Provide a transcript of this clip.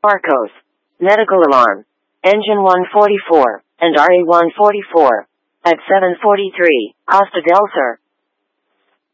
Arcos. Medical alarm. Engine 144 and RA 144 at 7:43, Costa del Sur.